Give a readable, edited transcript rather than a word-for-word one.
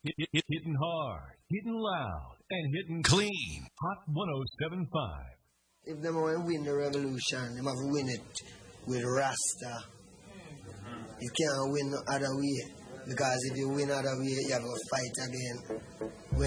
Hitting hard, hitting loud, and hitting clean. Hot 107.5. If them want to win the revolution, they have to win it with Rasta. You can't win no other way. Because if you win other way, you have to fight again.